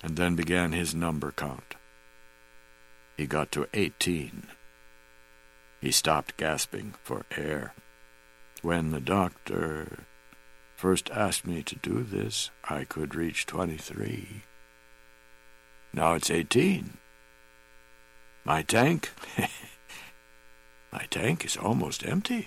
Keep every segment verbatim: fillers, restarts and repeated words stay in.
and then began his number count. He got to eighteen. He stopped gasping for air. When the doctor first asked me to do this, I could reach twenty-three. Now it's eighteen. My tank, my tank is almost empty.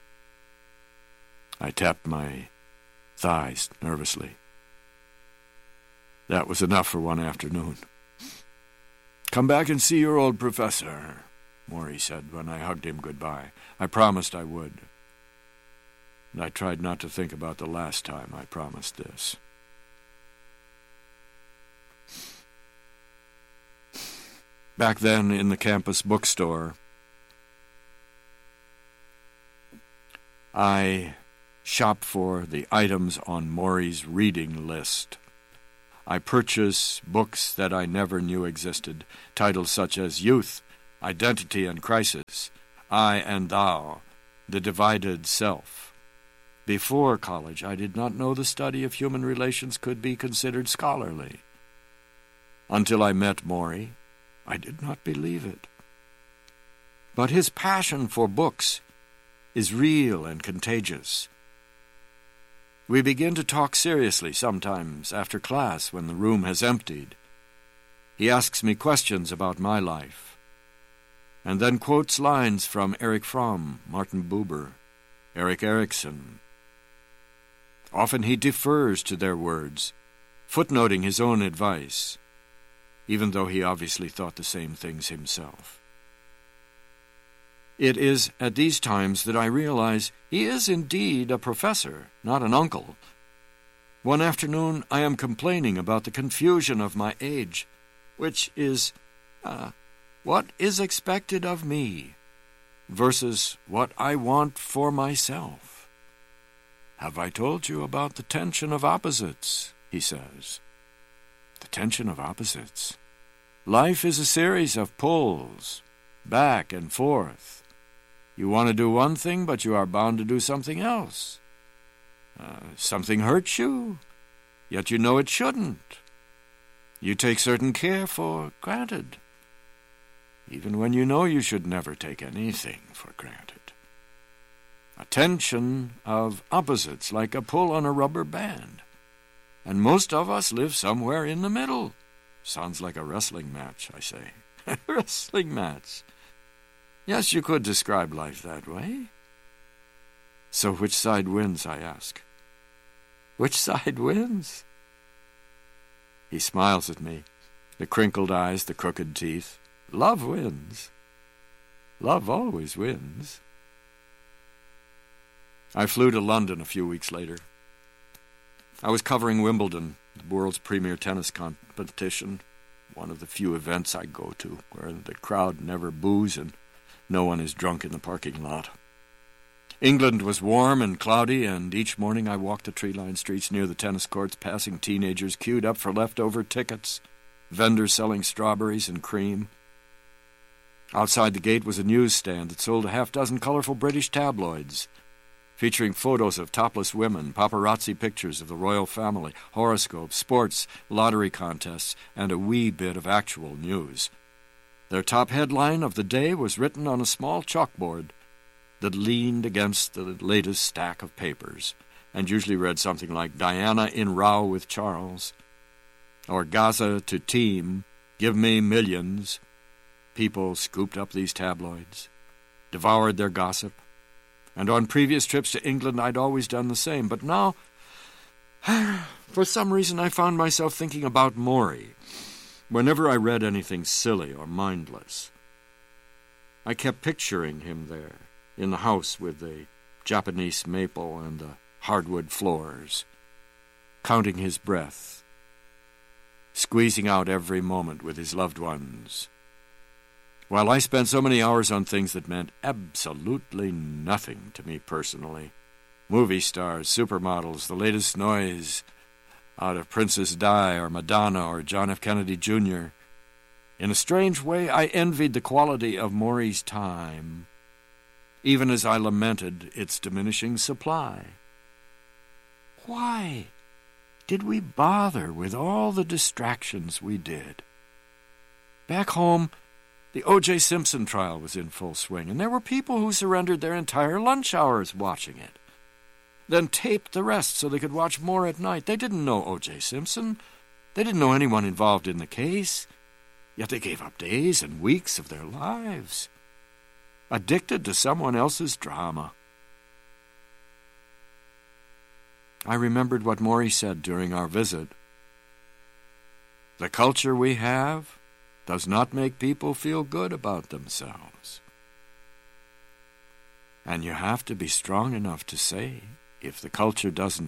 I tapped my thighs nervously. That was enough for one afternoon. "Come back and see your old professor," Morrie said when I hugged him goodbye. I promised I would. And I tried not to think about the last time I promised this. Back then, in the campus bookstore, I shop for the items on Morrie's reading list. I purchase books that I never knew existed, titles such as Youth, Identity and Crisis, I and Thou, The Divided Self. Before college, I did not know the study of human relations could be considered scholarly. Until I met Morrie, I did not believe it. But his passion for books is real and contagious. We begin to talk seriously sometimes after class when the room has emptied. He asks me questions about my life, and then quotes lines from Erich Fromm, Martin Buber, Erik Erikson. Often he defers to their words, footnoting his own advice, even though he obviously thought the same things himself. It is at these times that I realize he is indeed a professor, not an uncle. One afternoon I am complaining about the confusion of my age, which is, uh, what is expected of me versus what I want for myself. "Have I told you about the tension of opposites?" he says. The tension of opposites. Life is a series of pulls, back and forth. You want to do one thing, but you are bound to do something else. Uh, something hurts you, yet you know it shouldn't. You take certain care for granted, even when you know you should never take anything for granted. A tension of opposites, like a pull on a rubber band. And most of us live somewhere in the middle. Sounds like a wrestling match, I say. Wrestling match. Yes, you could describe life that way. So which side wins, I ask? Which side wins? He smiles at me, the crinkled eyes, the crooked teeth. Love wins. Love always wins. I flew to London a few weeks later. I was covering Wimbledon, the world's premier tennis competition, one of the few events I go to where the crowd never boos and no one is drunk in the parking lot. England was warm and cloudy, and each morning I walked the tree-lined streets near the tennis courts, passing teenagers queued up for leftover tickets, vendors selling strawberries and cream. Outside the gate was a newsstand that sold a half-dozen colorful British tabloids, featuring photos of topless women, paparazzi pictures of the royal family, horoscopes, sports, lottery contests, and a wee bit of actual news. Their top headline of the day was written on a small chalkboard that leaned against the latest stack of papers, and usually read something like Diana in row with Charles, or Gaza to team, give me millions. People scooped up these tabloids, devoured their gossip, and on previous trips to England I'd always done the same. But now, for some reason, I found myself thinking about Morrie whenever I read anything silly or mindless. I kept picturing him there, in the house with the Japanese maple and the hardwood floors, counting his breath, squeezing out every moment with his loved ones, while I spent so many hours on things that meant absolutely nothing to me personally. Movie stars, supermodels, the latest noise out of Princess Di or Madonna or John F. Kennedy Junior In a strange way, I envied the quality of Morrie's time, even as I lamented its diminishing supply. Why? did we bother with all the distractions we did? Back home, the O J Simpson trial was in full swing, and there were people who surrendered their entire lunch hours watching it, then taped the rest so they could watch more at night. They didn't know O J Simpson. They didn't know anyone involved in the case, yet they gave up days and weeks of their lives, addicted to someone else's drama. I remembered what Maury said during our visit. The culture we have does not make people feel good about themselves. And you have to be strong enough to say, if the culture doesn't